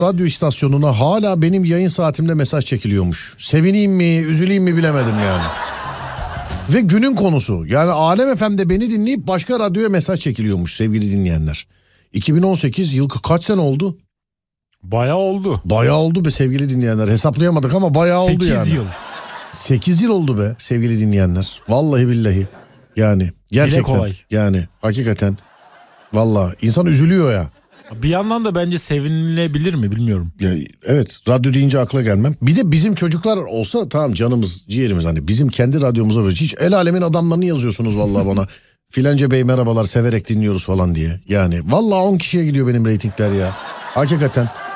radyo istasyonuna hala benim yayın saatimde mesaj çekiliyormuş. Sevineyim mi, üzüleyim mi bilemedim yani. Ve günün konusu. Yani Alem FM'de beni dinleyip başka radyoya mesaj çekiliyormuş sevgili dinleyenler. 2018 yıl kaç sene oldu? Bayağı oldu. Bayağı oldu be sevgili dinleyenler. Hesaplayamadık ama bayağı oldu yani. 8 yıl. 8 yıl oldu be sevgili dinleyenler. Vallahi billahi. Yani gerçekten. kolay. Yani hakikaten. Vallahi insan üzülüyor ya. Bir yandan da bence sevinilebilir mi bilmiyorum. Ya, evet, radyo deyince akla gelmem. Bir de bizim çocuklar olsa tamam, canımız ciğerimiz, hani bizim kendi radyomuza böyle hiç el alemin adamlarını yazıyorsunuz vallahi bana. Filanca bey merhabalar, severek dinliyoruz falan diye. Yani vallahi 10 kişiye gidiyor benim reytingler ya. Hakikaten.